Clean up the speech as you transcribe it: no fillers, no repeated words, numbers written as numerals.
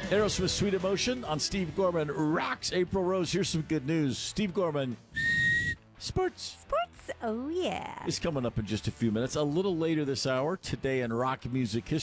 Aerosmith Sweet Emotion on Steve Gorman rocks. April Rose, here's some good news. Steve Gorman, Sports Oh, yeah. is coming up in just a few minutes. A little later this hour, today in rock music history.